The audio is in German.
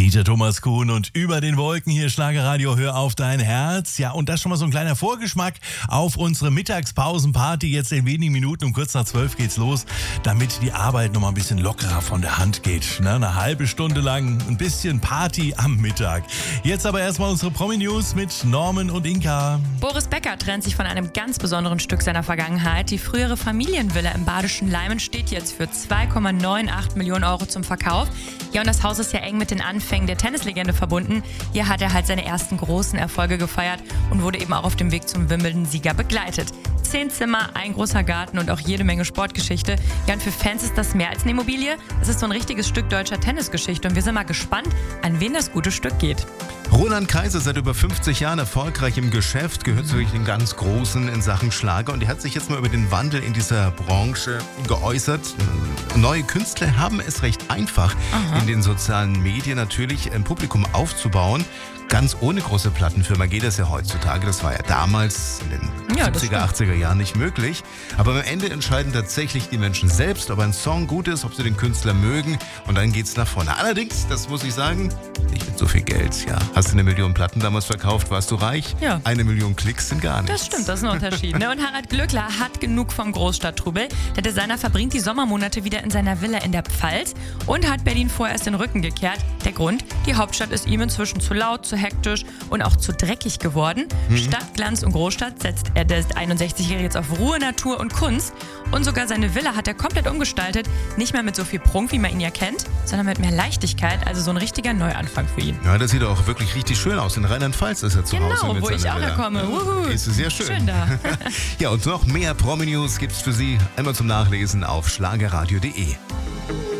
Dieter Thomas Kuhn und über den Wolken hier Schlagerradio, hör auf dein Herz. Ja, und das schon mal so ein kleiner Vorgeschmack auf unsere Mittagspausenparty. Jetzt in wenigen Minuten um kurz nach 12 geht's los, damit die Arbeit noch mal ein bisschen lockerer von der Hand geht. Ne? Eine halbe Stunde lang ein bisschen Party am Mittag. Jetzt aber erstmal unsere Promi-News mit Norman und Inka. Boris Becker trennt sich von einem ganz besonderen Stück seiner Vergangenheit. Die frühere Familienvilla im badischen Leimen steht jetzt für 2,98 Millionen Euro zum Verkauf. Ja, und das Haus ist ja eng mit den Anfängen der Tennislegende verbunden. Hier hat er halt seine ersten großen Erfolge gefeiert und wurde eben auch auf dem Weg zum Wimbledon-Sieger begleitet. 10 Zimmer, ein großer Garten und auch jede Menge Sportgeschichte. Ja, und für Fans ist das mehr als eine Immobilie. Es ist so ein richtiges Stück deutscher Tennisgeschichte und wir sind mal gespannt, an wen das gute Stück geht. Roland Kaiser, seit über 50 Jahren erfolgreich im Geschäft, gehört zu den ganz Großen in Sachen Schlager und er hat sich jetzt mal über den Wandel in dieser Branche geäußert. Neue Künstler haben es recht einfach, in den sozialen Medien natürlich ein Publikum aufzubauen. Ganz ohne große Plattenfirma geht das ja heutzutage. Das war ja damals in den 70er, 80er Jahren nicht möglich. Aber am Ende entscheiden tatsächlich die Menschen selbst, ob ein Song gut ist, ob sie den Künstler mögen. Und dann geht's nach vorne. Allerdings, das muss ich sagen, nicht mit so viel Geld. Ja. Hast du 1 Million Platten damals verkauft, warst du reich? Ja. 1 Million Klicks sind gar nichts. Das stimmt, das ist ein Unterschied. Ne? Und Harald Glöckler hat genug vom Großstadttrubel. Der Designer verbringt die Sommermonate wieder in seiner Villa in der Pfalz und hat Berlin vorerst den Rücken gekehrt. Der Grund? Die Hauptstadt ist ihm inzwischen zu laut, zu hektisch und auch zu dreckig geworden. Statt Glanz und Großstadt setzt er der 61-Jährige jetzt auf Ruhe, Natur und Kunst. Und sogar seine Villa hat er komplett umgestaltet. Nicht mehr mit so viel Prunk, wie man ihn ja kennt, sondern mit mehr Leichtigkeit. Also so ein richtiger Neuanfang für ihn. Ja, das sieht auch wirklich richtig schön aus. In Rheinland-Pfalz ist er zu Hause. Genau, wo ich auch Villa. herkomme. Ist sehr schön. Schön da. Ja, und noch mehr Promi-News gibt's für Sie einmal zum Nachlesen auf schlagerradio.de.